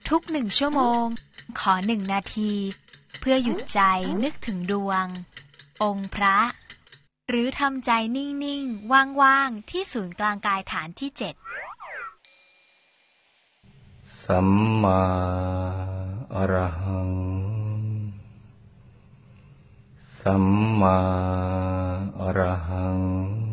ทุก1 ชั่วโมงขอ1 นาทีเพื่อหยุดใจนึกถึงดวงองค์พระหรือทำใจนิ่งๆว่างๆที่ศูนย์กลางกายฐานที่7 สัมมาอรหังสัมมาอรหัง